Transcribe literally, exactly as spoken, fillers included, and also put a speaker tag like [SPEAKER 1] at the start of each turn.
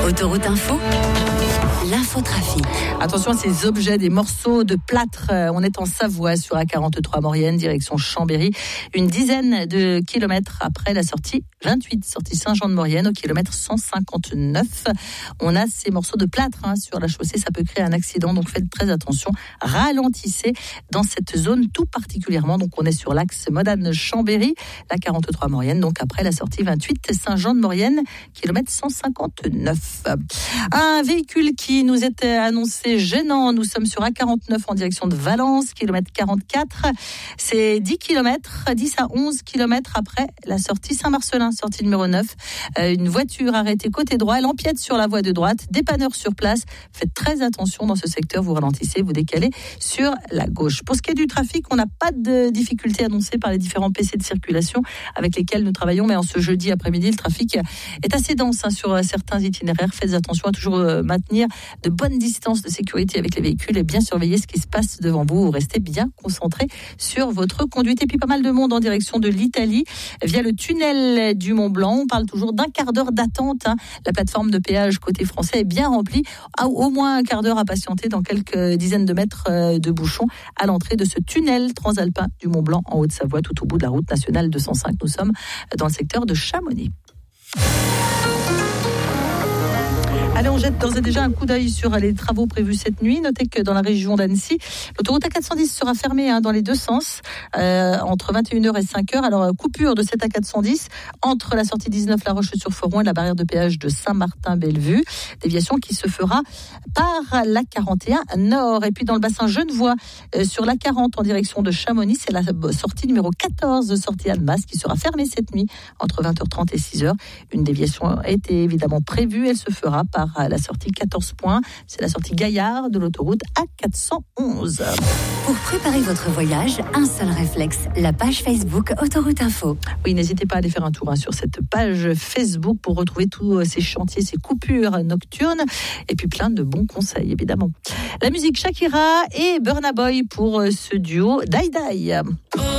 [SPEAKER 1] Autoroute Info, l'infotrafic.
[SPEAKER 2] Attention à ces objets, des morceaux de plâtre. On est en Savoie sur A quarante-trois Maurienne, direction Chambéry. Une dizaine de kilomètres après la sortie vingt-huit, sortie Saint-Jean-de-Maurienne, au kilomètre cent cinquante-neuf. On a ces morceaux de plâtre hein, sur la chaussée. Ça peut créer un accident, donc faites très attention. Ralentissez dans cette zone tout particulièrement. Donc on est sur l'axe Modane-Chambéry, la quarante-trois Maurienne, donc après la sortie vingt-huit, Saint-Jean-de-Maurienne, kilomètre cent cinquante-neuf. Un véhicule qui nous était annoncé gênant. Nous sommes sur A quarante-neuf en direction de Valence, kilomètre quarante-quatre. C'est dix kilomètres, dix à onze kilomètres après la sortie Saint-Marcelin, sortie numéro neuf. Euh, une voiture arrêtée côté droit, elle empiète sur la voie de droite. Dépanneur sur place. Faites très attention dans ce secteur. Vous ralentissez, vous décalez sur la gauche. Pour ce qui est du trafic, on n'a pas de difficultés annoncées par les différents P C de circulation avec lesquels nous travaillons. Mais en ce jeudi après-midi, le trafic est assez dense hein, sur certains itinéraires. Faites attention à toujours euh, maintenir de bonnes distances de sécurité avec les véhicules et bien surveiller ce qui se passe devant vous. Vous restez bien concentré sur votre conduite. Et puis pas mal de monde en direction de l'Italie via le tunnel du Mont Blanc. On parle toujours d'un quart d'heure d'attente. Hein. La plateforme de péage côté français est bien remplie. Au moins un quart d'heure à patienter dans quelques dizaines de mètres de bouchons à l'entrée de ce tunnel transalpin du Mont Blanc en Haute-Savoie, tout au bout de la route nationale deux cent cinq. Nous sommes dans le secteur de Chamonix. Allez, on jette d'ores et déjà un coup d'œil sur les travaux prévus cette nuit. Notez que dans la région d'Annecy, l'autoroute A quatre cent dix sera fermée hein, dans les deux sens, euh, entre vingt et une heures et cinq heures. Alors, coupure de cette A quatre cent dix entre la sortie dix-neuf La Roche-sur-Foron et la barrière de péage de Saint-Martin-Bellevue. Déviation qui se fera par la quarante et un Nord. Et puis dans le bassin Genevois, euh, sur la quarante en direction de Chamonix, c'est la sortie numéro quatorze, sortie Annemasse, qui sera fermée cette nuit entre vingt heures trente et six heures. Une déviation était évidemment prévue. Elle se fera par à la sortie quatorze points. C'est la sortie Gaillard de l'autoroute A quatre cent onze.
[SPEAKER 1] Pour préparer votre voyage, un seul réflexe, la page Facebook Autoroute Info.
[SPEAKER 2] Oui, n'hésitez pas à aller faire un tour hein, sur cette page Facebook pour retrouver tous ces chantiers, ces coupures nocturnes et puis plein de bons conseils, évidemment. La musique Shakira et Burna Boy pour ce duo Die Die.